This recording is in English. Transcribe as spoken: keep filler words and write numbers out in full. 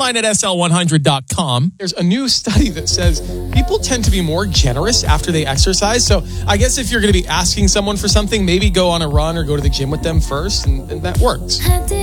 online at S L one hundred dot com. There's a new study that says people tend to be more generous after they exercise. So I guess if you're going to be asking someone for something, maybe go on a run or go to the gym with them first, and, and that works.